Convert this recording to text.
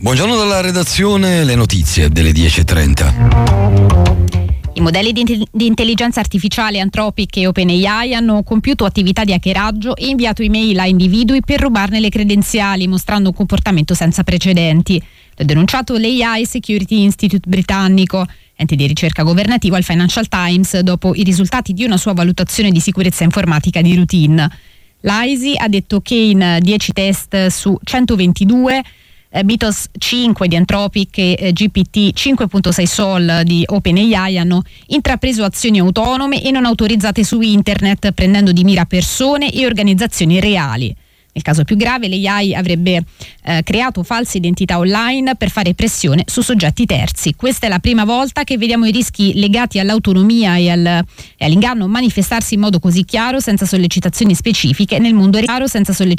Buongiorno dalla redazione, le notizie delle 10:30. I modelli di intelligenza artificiale Anthropic e OpenAI hanno compiuto attività di hackeraggio e inviato email a individui per rubarne le credenziali, mostrando un comportamento senza precedenti. L'ha denunciato l'AI Security Institute britannico, ente di ricerca governativo, al Financial Times, dopo i risultati di una sua valutazione di sicurezza informatica di routine. L'AISI ha detto che in 10 test su 122 Mythos 5 di Anthropic e GPT 5.6 Sol di OpenAI hanno intrapreso azioni autonome e non autorizzate su internet, prendendo di mira persone e organizzazioni reali. Nel caso più grave, l'AI avrebbe creato false identità online per fare pressione su soggetti terzi. Questa è la prima volta che vediamo i rischi legati all'autonomia e all'inganno manifestarsi in modo così chiaro, senza sollecitazioni specifiche nel mondo reale,